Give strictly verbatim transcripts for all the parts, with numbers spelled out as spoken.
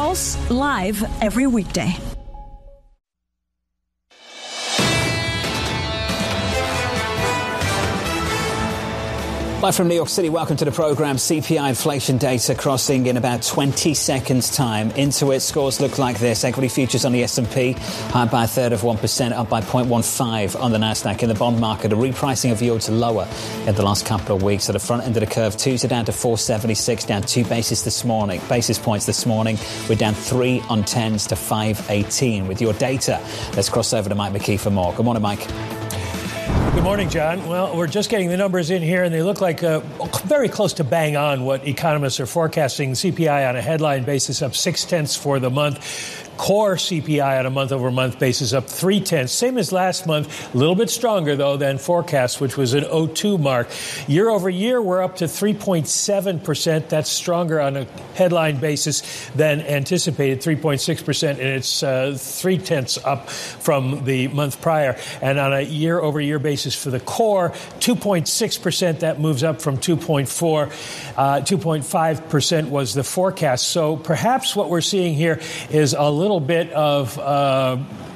Pulse, live every weekday. Live from New York City, welcome to the program. C P I inflation data crossing in about twenty seconds time. Into it, scores look like this. Equity futures on the S and P higher by a third of one percent, up by zero point one five on the Nasdaq. In the bond market, a repricing of yields lower in the last couple of weeks. At the front end of the curve, twos are down to four seventy-six, down two basis this morning. Basis points this morning. We're down three on tens to five eighteen. With your data, let's cross over to Mike McKee for more. Good morning, Mike. Good morning, John. Well, we're just getting the numbers in here, and they look like uh, very close to bang on what economists are forecasting. C P I on a headline basis up six tenths for the month. Core C P I on a month-over-month basis up three tenths, same as last month. A little bit stronger, though, than forecast, which was an oh two mark. Year over year, we're up to three point seven percent. That's stronger on a headline basis than anticipated, three point six percent, and it's uh, three tenths up from the month prior. And on a year-over-year basis for the core, two point six percent. That moves up from two point four. Uh, two point five percent was the forecast. So perhaps what we're seeing here is a little bit of uh,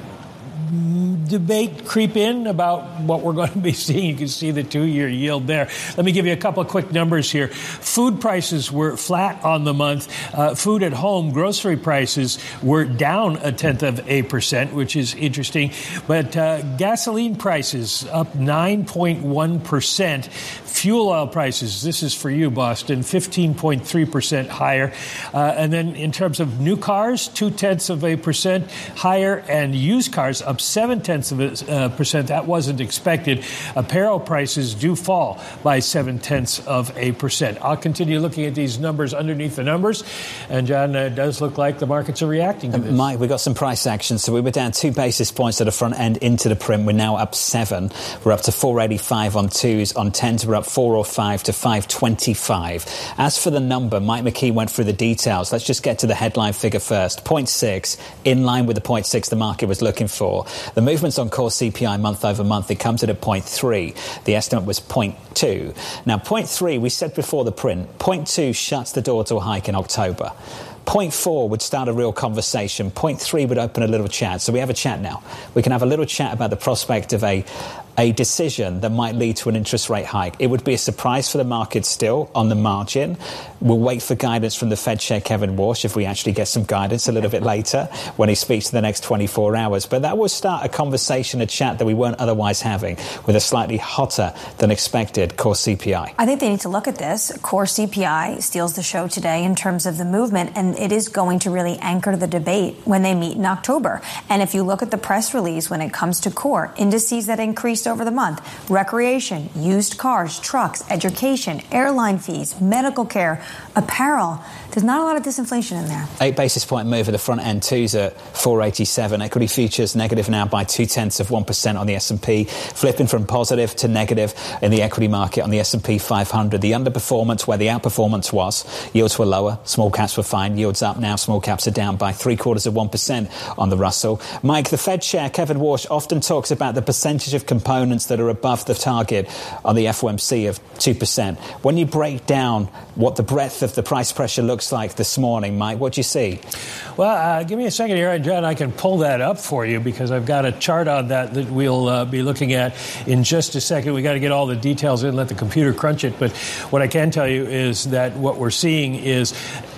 debate creep in about what we're going to be seeing. You can see the two-year yield there. Let me give you a couple of quick numbers here. Food prices were flat on the month. Uh, food at home, grocery prices were down a tenth of a percent, which is interesting. But uh, gasoline prices up nine point one percent. Fuel oil prices, this is for you, Boston, fifteen point three percent higher. Uh, and then in terms of new cars, two-tenths of a percent higher, and used cars up seven-tenths of a uh, percent. That wasn't expected. Apparel prices do fall by seven-tenths of a percent. I'll continue looking at these numbers underneath the numbers. And, John, uh, it does look like the markets are reacting to this. Mike, we got some price action. So we were down two basis points at the front end into the print. We're now up seven. We're up to four eighty-five on twos. On tens, we're up four oh five to five twenty-five. As for the number, Mike McKee went through the details. Let's just get to the headline figure first. zero point six, in line with the zero point six the market was looking for. The movements on core C P I month over month, it comes at a zero point three. The estimate was zero point two. Now, zero point three, we said before the print, zero point two shuts the door to a hike in October. zero point four would start a real conversation. zero point three would open a little chat. So we have a chat now. We can have a little chat about the prospect of a a decision that might lead to an interest rate hike. It would be a surprise for the market still on the margin. We'll wait for guidance from the Fed Chair Kevin Warsh if we actually get some guidance a little bit later when he speaks to the next twenty-four hours. But that will start a conversation, a chat that we weren't otherwise having with a slightly hotter than expected core C P I. I think they need to look at this. Core C P I steals the show today in terms of the movement, and it is going to really anchor the debate when they meet in October. And if you look at the press release when it comes to core, indices that increased over the month, recreation, used cars, trucks, education, airline fees, medical care, apparel. There's not a lot of disinflation in there. Eight basis point move at the front end, twos at four eighty-seven. Equity futures negative now by two tenths of one percent on the S and P, flipping from positive to negative in the equity market on the S and P five hundred. The underperformance where the outperformance was, yields were lower, small caps were fine, yields up now, small caps are down by three quarters of one percent on the Russell. Mike, the Fed Chair Kevin Warsh often talks about the percentage of components that are above the target on the F O M C of two percent. When you break down what the breadth of the price pressure looks like this morning, Mike, what do you see? Well, uh, give me a second here, and John, I can pull that up for you because I've got a chart on that that we'll uh, be looking at in just a second. We got to get all the details in, let the computer crunch it. But what I can tell you is that what we're seeing is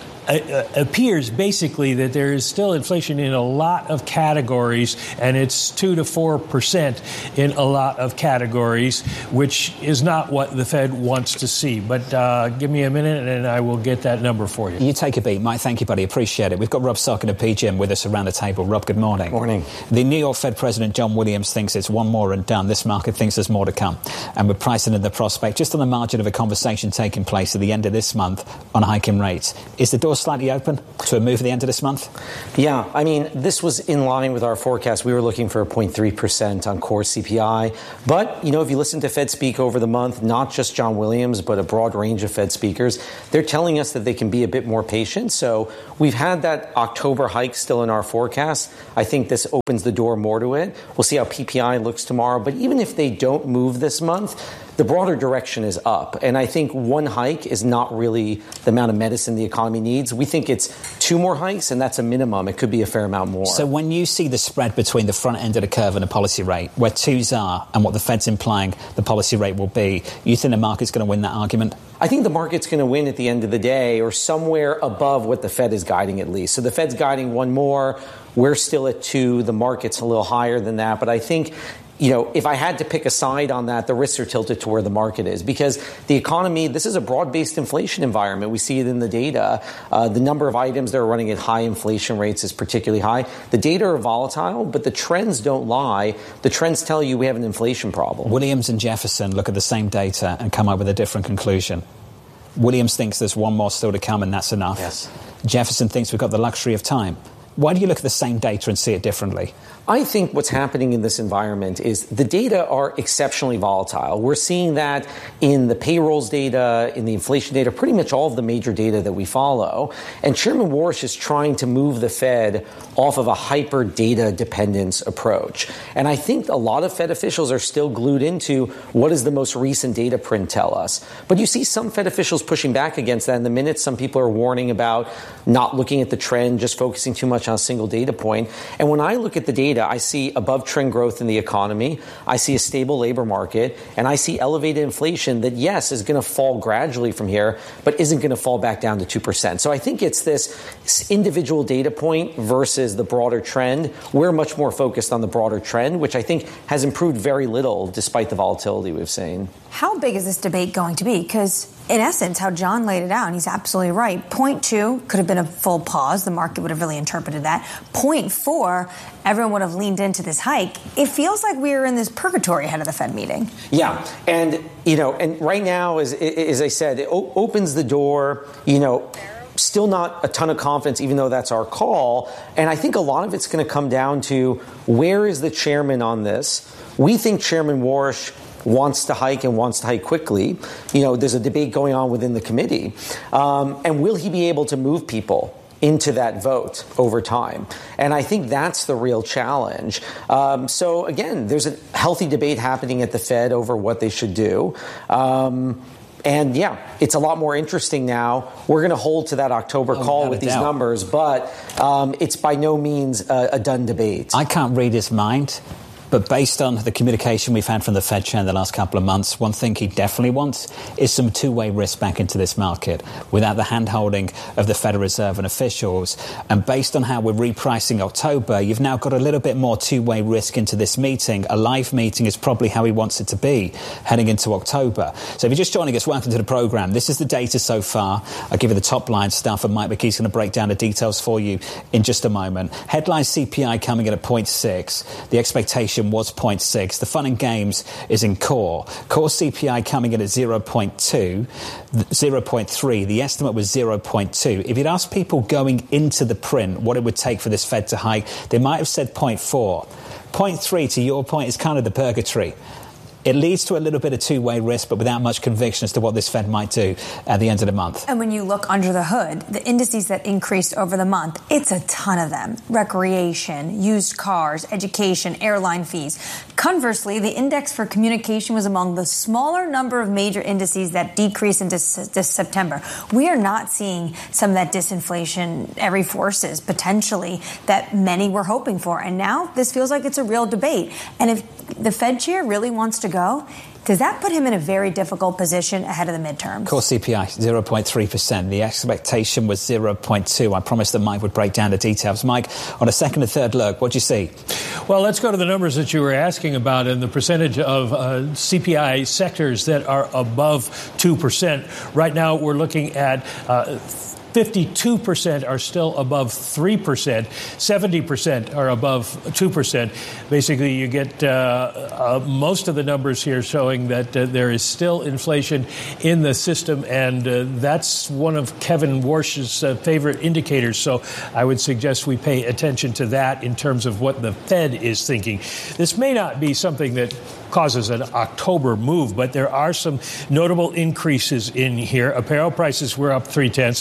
It appears basically that there is still inflation in a lot of categories, and it's two to four percent in a lot of categories, which is not what the Fed wants to see. But uh, give me a minute, and I will get that number for you. You take a beat, Mike. Thank you, buddy. Appreciate it. We've got Rob Sarkin of P G M with us around the table. Rob, good morning. Morning. The New York Fed President John Williams thinks it's one more and done. This market thinks there's more to come, and we're pricing in the prospect just on the margin of a conversation taking place at the end of this month on hiking rates. Is the door slightly open to a move at the end of this month? Yeah, I mean, this was in line with our forecast. We were looking for a zero point three percent on core C P I. But, you know, if you listen to Fed speak over the month, not just John Williams, but a broad range of Fed speakers, they're telling us that they can be a bit more patient. So we've had that October hike still in our forecast. I think this opens the door more to it. We'll see how P P I looks tomorrow. But even if they don't move this month, the broader direction is up. And I think one hike is not really the amount of medicine the economy needs. We think it's two more hikes, and that's a minimum. It could be a fair amount more. So when you see the spread between the front end of the curve and the policy rate, where twos are and what the Fed's implying the policy rate will be, you think the market's going to win that argument? I think the market's going to win at the end of the day, or somewhere above what the Fed is guiding at least. So the Fed's guiding one more. We're still at two. The market's a little higher than that. But I think, you know, if I had to pick a side on that, the risks are tilted to where the market is, because the economy, this is a broad-based inflation environment. We see it in the data. Uh, the number of items that are running at high inflation rates is particularly high. The data are volatile, but the trends don't lie. The trends tell you we have an inflation problem. Williams and Jefferson look at the same data and come up with a different conclusion. Williams thinks there's one more still to come, and that's enough. Yes. Jefferson thinks we've got the luxury of time. Why do you look at the same data and see it differently? I think what's happening in this environment is the data are exceptionally volatile. We're seeing that in the payrolls data, in the inflation data, pretty much all of the major data that we follow. And Chairman Warsh is trying to move the Fed off of a hyper data dependence approach. And I think a lot of Fed officials are still glued into what does the most recent data print tell us. But you see some Fed officials pushing back against that in the minute. Some people are warning about not looking at the trend, just focusing too much on a single data point. And when I look at the data, I see above trend growth in the economy. I see a stable labor market, and I see elevated inflation that, yes, is going to fall gradually from here, but isn't going to fall back down to two percent. So I think it's this individual data point versus the broader trend. We're much more focused on the broader trend, which I think has improved very little despite the volatility we've seen. How big is this debate going to be? Because in essence, how John laid it out, and he's absolutely right. Point two could have been a full pause. The market would have really interpreted that. Point four, everyone would have leaned into this hike. It feels like we are in this purgatory ahead of the Fed meeting. Yeah. And, you know, and right now, as, as I said, it o- opens the door, you know, still not a ton of confidence, even though that's our call. And I think a lot of it's going to come down to where is the chairman on this? We think Chairman Warsh wants to hike and wants to hike quickly. You know, there's a debate going on within the committee. Um, and will he be able to move people into that vote over time? And I think that's the real challenge. Um, so, again, there's a healthy debate happening at the Fed over what they should do. Um, and, yeah, it's a lot more interesting now. We're going to hold to that October oh, call with these doubt. numbers, but um, it's by no means a, a done debate. I can't read his mind. But based on the communication we've had from the Fed chair in the last couple of months, one thing he definitely wants is some two-way risk back into this market without the hand-holding of the Federal Reserve and officials. And based on how we're repricing October, you've now got a little bit more two-way risk into this meeting. A live meeting is probably how he wants it to be heading into October. So if you're just joining us, welcome to the program. This is the data so far. I'll give you the top-line stuff, and Mike McKee's going to break down the details for you in just a moment. Headline C P I coming in at zero point six. The expectation was zero point six. The fun and games is in core. Core C P I coming in at zero point two, zero point three. The estimate was zero point two. If you'd asked people going into the print what it would take for this Fed to hike, they might have said zero point four. zero point three, to your point, is kind of the purgatory. It leads to a little bit of two-way risk, but without much conviction as to what this Fed might do at the end of the month. And when you look under the hood, the indices that increased over the month, it's a ton of them. Recreation, used cars, education, airline fees. Conversely, the index for communication was among the smaller number of major indices that decreased into this September. We are not seeing some of that disinflationary forces, potentially, that many were hoping for. And now this feels like it's a real debate. And if the Fed chair really wants to go, does that put him in a very difficult position ahead of the midterms? Core C P I, zero point three percent. The expectation was zero point two. I promised that Mike would break down the details. Mike, on a second and third look, what do you see? Well, let's go to the numbers that you were asking about and the percentage of uh, C P I sectors that are above two percent. Right now, we're looking at Uh, fifty-two percent are still above three percent. seventy percent are above two percent. Basically, you get uh, uh, most of the numbers here showing that uh, there is still inflation in the system, and uh, that's one of Kevin Warsh's uh, favorite indicators. So I would suggest we pay attention to that in terms of what the Fed is thinking. This may not be something that causes an October move, but there are some notable increases in here. Apparel prices were up three tenths.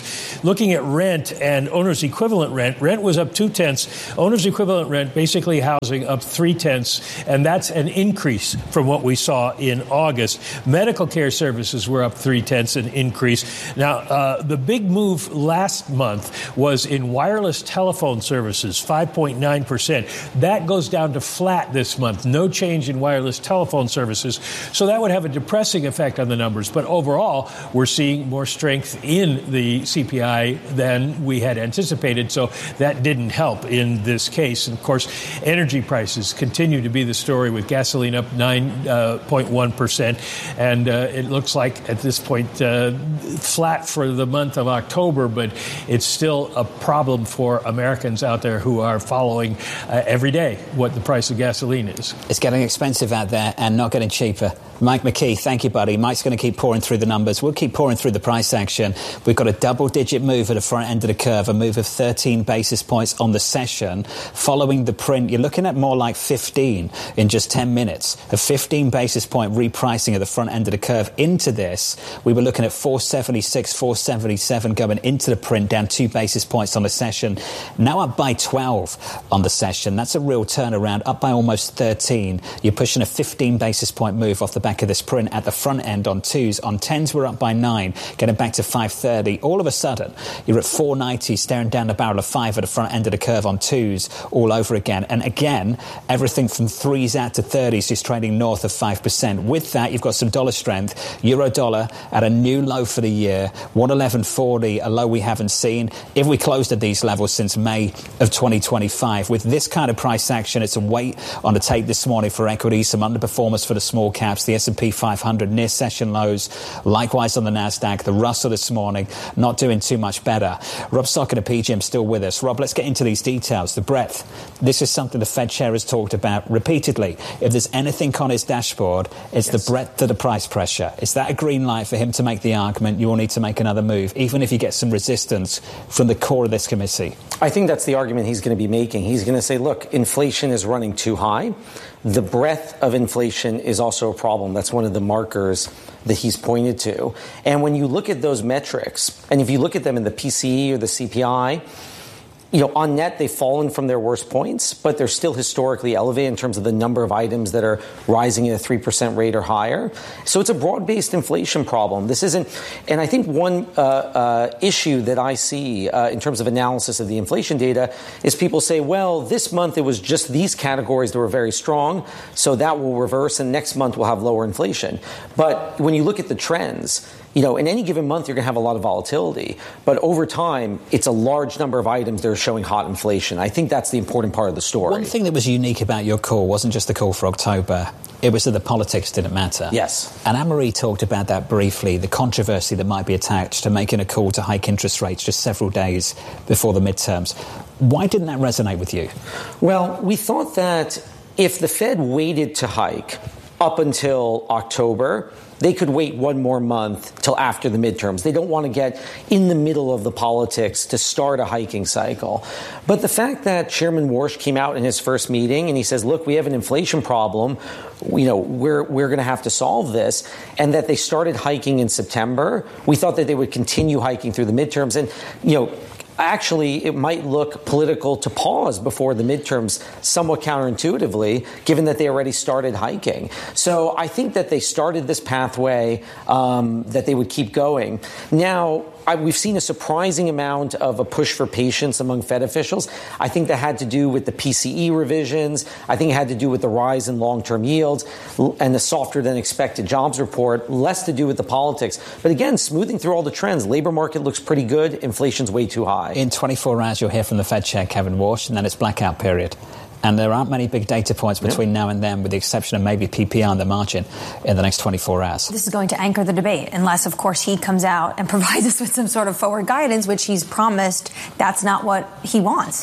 looking at rent and owner's equivalent rent, rent was up two tenths. Owner's equivalent rent, basically housing, up three tenths. And that's an increase from what we saw in August. Medical care services were up three tenths, an increase. Now, uh, the big move last month was in wireless telephone services, five point nine percent. That goes down to flat this month. No change in wireless telephone services. So that would have a depressing effect on the numbers. But overall, we're seeing more strength in the C P I than we had anticipated. So that didn't help in this case. And of course, energy prices continue to be the story, with gasoline up nine point one percent. And uh, it looks like at this point uh, flat for the month of October, but it's still a problem for Americans out there who are following uh, every day what the price of gasoline is. It's getting expensive out there and not getting cheaper. Mike McKee, thank you, buddy. Mike's going to keep pouring through the numbers. We'll keep pouring through the price action. We've got a double-digit move at the front end of the curve, a move of thirteen basis points on the session. Following the print, you're looking at more like fifteen in just ten minutes. A fifteen basis point repricing at the front end of the curve into this. We were looking at four seventy-six, four seventy-seven going into the print, down two basis points on the session. Now up by twelve on the session. That's a real turnaround, up by almost thirteen. You're pushing a fifteen basis point move off the back of this print at the front end on twos. On tens, we're up by nine, getting back to five thirty. All of a sudden, you're at four ninety, staring down the barrel of five at the front end of the curve on twos all over again. And again, everything from threes out to thirties is trading north of five percent. With that, you've got some dollar strength. Euro dollar at a new low for the year, one eleven forty, a low we haven't seen if we closed at these levels since May of twenty twenty-five. With this kind of price action, it's a weight on the tape this morning for equities, some underperformers for the small caps. The S and P five hundred near session lows. Likewise on the NASDAQ. The Russell this morning not doing too much better. Rob Stockton of P G M still with us. Rob, let's get into these details. The breadth. This is something the Fed chair has talked about repeatedly. If there's anything on his dashboard, it's yes. the breadth of the price pressure. Is that a green light for him to make the argument you will need to make another move, even if you get some resistance from the core of this committee? I think that's the argument he's going to be making. He's going to say, look, inflation is running too high. The breadth of inflation is also a problem. That's one of the markers that he's pointed to. And when you look at those metrics, and if you look at them in the P C E or the C P I, you know, on net, they've fallen from their worst points, but they're still historically elevated in terms of the number of items that are rising at a three percent rate or higher. So it's a broad-based inflation problem. This isn't, and I think one uh, uh, issue that I see uh, in terms of analysis of the inflation data is people say, well, this month it was just these categories that were very strong, so that will reverse, and next month we'll have lower inflation. But when you look at the trends, you know, in any given month, you're going to have a lot of volatility. But over time, it's a large number of items that are showing hot inflation. I think that's the important part of the story. One thing that was unique about your call wasn't just the call for October. It was that the politics didn't matter. Yes. And Anne-Marie talked about that briefly, the controversy that might be attached to making a call to hike interest rates just several days before the midterms. Why didn't that resonate with you? Well, we thought that if the Fed waited to hike up until October, they could wait one more month till after the midterms. They don't want to get in the middle of the politics to start a hiking cycle. But the fact that Chairman Warsh came out in his first meeting and he says, look, we have an inflation problem, you know, we're we're going to have to solve this, and that they started hiking in September, we thought that they would continue hiking through the midterms. And, you know, actually, it might look political to pause before the midterms somewhat counterintuitively, given that they already started hiking. So I think that they started this pathway, um, that they would keep going. Now, I, we've seen a surprising amount of a push for patience among Fed officials. I think that had to do with the P C E revisions. I think it had to do with the rise in long-term yields and the softer than expected jobs report, less to do with the politics. But again, smoothing through all the trends, labor market looks pretty good. Inflation's way too high. In twenty-four hours, you'll hear from the Fed chair, Kevin Warsh, and then it's blackout period. And there aren't many big data points between yeah. now and then, with the exception of maybe P P I on the margin in the next twenty-four hours. This is going to anchor the debate, unless, of course, he comes out and provides us with some sort of forward guidance, which he's promised that's not what he wants.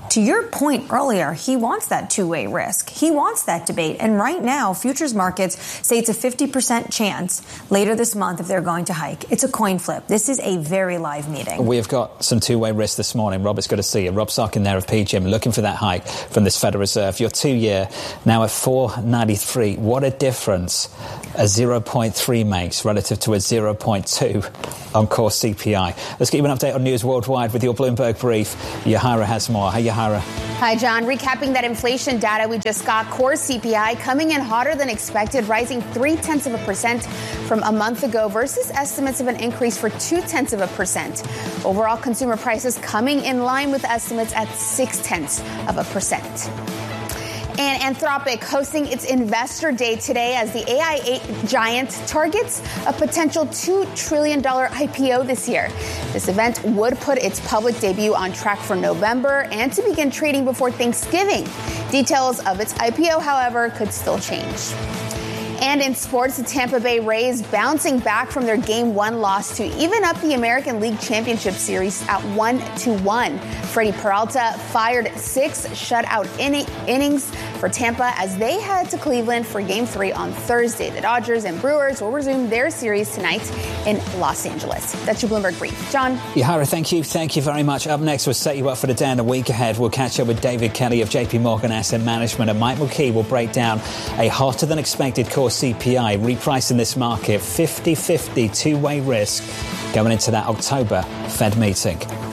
To your point earlier, he wants that two-way risk. He wants that debate. And right now, futures markets say it's a fifty percent chance later this month if they're going to hike. It's a coin flip. This is a very live meeting. We have got some two-way risk this morning. Rob, it's good to see you. Rob Sarkin there of P G I M, looking for that hike from this Federal Reserve. Your two-year now at four ninety-three. What a difference a zero point three makes relative to a zero point two on core C P I. Let's get you an update on news worldwide with your Bloomberg Brief. Yahara has more. Hey, Yahara. Hi, John. Recapping that inflation data we just got, core C P I coming in hotter than expected, rising three-tenths of a percent from a month ago versus estimates of an increase for two-tenths of a percent. Overall, consumer prices coming in line with estimates at six-tenths of a percent. And Anthropic hosting its Investor Day today as the A I giant targets a potential two trillion dollars I P O this year. This event would put its public debut on track for November and to begin trading before Thanksgiving. Details of its I P O, however, could still change. And in sports, the Tampa Bay Rays bouncing back from their game one loss to even up the American League Championship Series at one to one. Freddie Peralta fired six shutout in- innings for Tampa as they head to Cleveland for game three on Thursday. The Dodgers and Brewers will resume their series tonight in Los Angeles. That's your Bloomberg Brief. John? Yahara, thank you. Thank you very much. Up next, we'll set you up for the day and the week ahead. We'll catch up with David Kelly of J P Morgan Asset Management, and Mike McKee will break down a hotter than expected core C P I, repricing this market fifty-fifty two-way risk going into that October Fed meeting.